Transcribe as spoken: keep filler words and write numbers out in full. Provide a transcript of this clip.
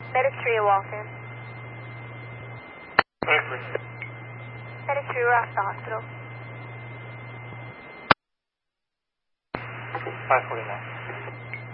Medic three at Walton. Berkeley. Medic three, we're off the hospital. five forty-nine.